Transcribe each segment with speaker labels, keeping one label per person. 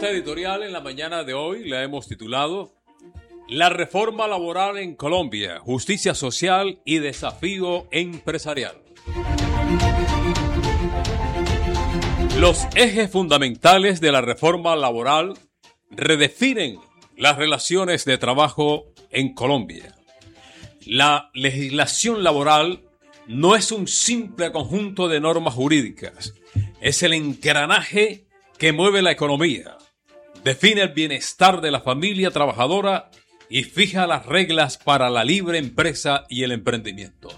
Speaker 1: nota editorial en la mañana de hoy la hemos titulado La reforma laboral en Colombia, justicia social y desafío empresarial. Los ejes fundamentales de la reforma laboral redefinen las relaciones de trabajo en Colombia. La legislación laboral no es un simple conjunto de normas jurídicas, es el engranaje que mueve la economía, define el bienestar de la familia trabajadora y fija las reglas para la libre empresa y el emprendimiento.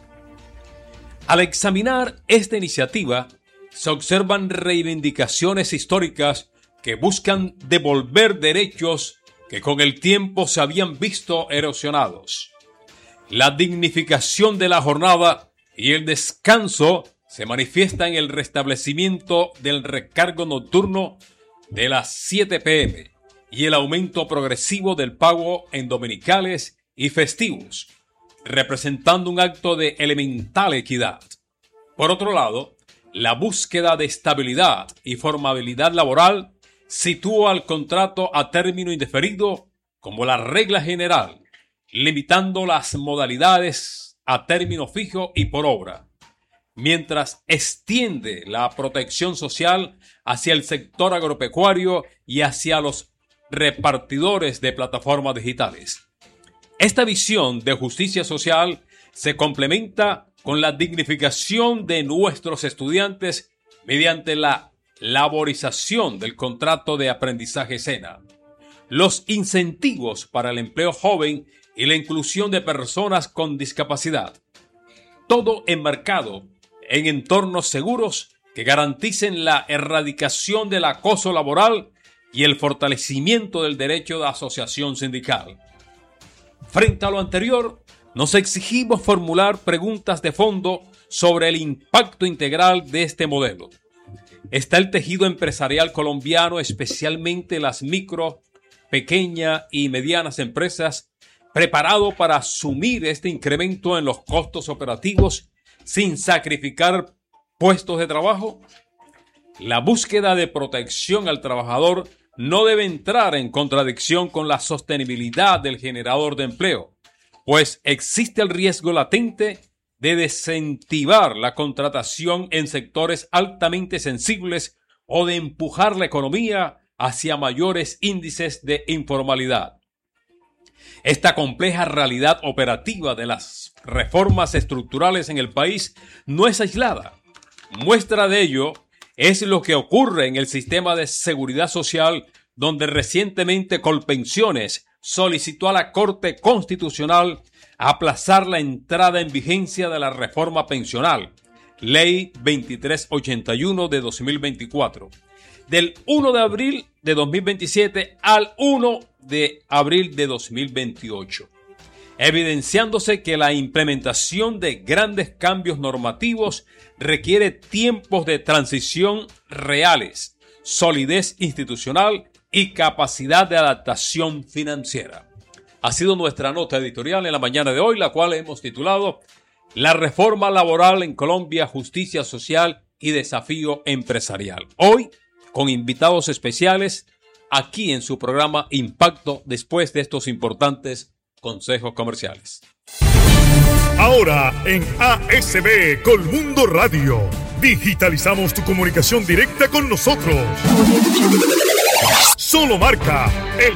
Speaker 1: Al examinar esta iniciativa, se observan reivindicaciones históricas que buscan devolver derechos que con el tiempo se habían visto erosionados. La dignificación de la jornada y el descanso se manifiesta en el restablecimiento del recargo nocturno de las 7 p.m. y el aumento progresivo del pago en dominicales y festivos, representando un acto de elemental equidad. Por otro lado, la búsqueda de estabilidad y formabilidad laboral sitúa al contrato a término indeferido como la regla general, limitando las modalidades a término fijo y por obra, mientras extiende la protección social hacia el sector agropecuario y hacia los repartidores de plataformas digitales. Esta visión de justicia social se complementa con la dignificación de nuestros estudiantes mediante la laborización del contrato de aprendizaje SENA, los incentivos para el empleo joven y la inclusión de personas con discapacidad, todo enmarcado en entornos seguros que garanticen la erradicación del acoso laboral y el fortalecimiento del derecho de asociación sindical. Frente a lo anterior, nos exigimos formular preguntas de fondo sobre el impacto integral de este modelo. ¿Está el tejido empresarial colombiano, especialmente las micro, pequeñas y medianas empresas, preparado para asumir este incremento en los costos operativos sin sacrificar puestos de trabajo? La búsqueda de protección al trabajador no debe entrar en contradicción con la sostenibilidad del generador de empleo, pues existe el riesgo latente de desincentivar la contratación en sectores altamente sensibles o de empujar la economía hacia mayores índices de informalidad. Esta compleja realidad operativa de las reformas estructurales en el país no es aislada. Muestra de ello es lo que ocurre en el sistema de seguridad social, donde recientemente Colpensiones solicitó a la Corte Constitucional aplazar la entrada en vigencia de la reforma pensional, Ley 2381 de 2024, del 1 de abril de 2027 al 1 de abril de 2028, evidenciándose que la implementación de grandes cambios normativos requiere tiempos de transición reales, solidez institucional y capacidad de adaptación financiera. Ha sido nuestra nota editorial en la mañana de hoy, la cual hemos titulado La reforma laboral en Colombia, justicia social y desafío empresarial. Hoy, con invitados especiales, aquí en su programa Impacto, después de estos importantes consejos comerciales.
Speaker 2: Ahora en ASB Colmundo Radio, digitalizamos tu comunicación directa con nosotros. Solo marca el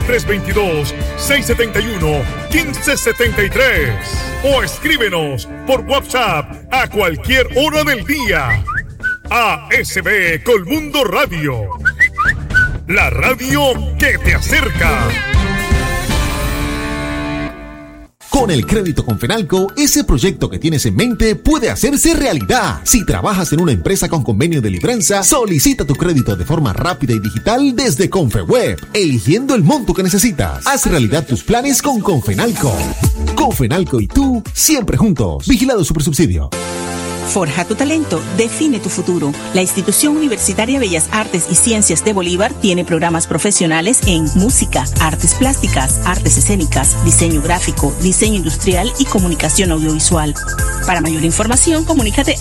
Speaker 2: 322-671-1573 o escríbenos por WhatsApp a cualquier hora del día. ASB Colmundo Radio, la radio que te acerca.
Speaker 3: Con el crédito Confenalco, ese proyecto que tienes en mente puede hacerse realidad. Si trabajas en una empresa con convenio de libranza, solicita tu crédito de forma rápida y digital desde Confeweb, eligiendo el monto que necesitas. Haz realidad tus planes con Confenalco. Confenalco y tú, siempre juntos. Vigilado Supersubsidio.
Speaker 4: Forja tu talento, define tu futuro. La Institución Universitaria Bellas Artes y Ciencias de Bolívar tiene programas profesionales en música, artes plásticas, artes escénicas, diseño gráfico, diseño industrial y comunicación audiovisual. Para mayor información, comunícate